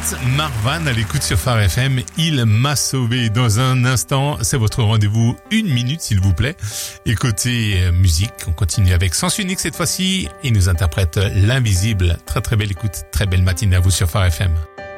Marwan à l'écoute sur Phare FM. Il m'a sauvé. Dans un instant, c'est votre rendez-vous. 1 minute, s'il vous plaît. Et côté musique, on continue avec Sens Unique cette fois-ci. Il nous interprète L'Invisible. Très très belle écoute. Très belle matinée à vous sur Phare FM.